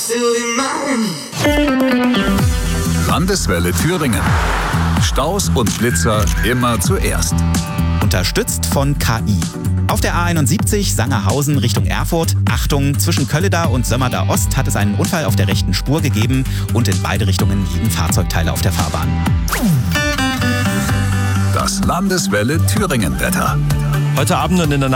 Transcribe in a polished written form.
Landeswelle Thüringen. Staus und Blitzer immer zuerst. Unterstützt von KI. Auf der A71 Sangerhausen Richtung Erfurt. Achtung, zwischen Kölleda und Sömmerda Ost hat es einen Unfall auf der rechten Spur gegeben und in beide Richtungen liegen Fahrzeugteile auf der Fahrbahn. Das Landeswelle Thüringen Wetter. Heute Abend und in der